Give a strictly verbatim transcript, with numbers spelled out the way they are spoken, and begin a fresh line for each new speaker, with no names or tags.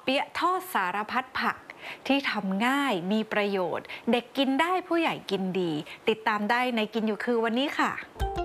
เปี๊ยะทอดสารพัดผักที่ทำง่ายมีประโยชน์เด็กกินได้ผู้ใหญ่กินดีติดตามได้ในกินอยู่คือวันนี้ค่ะ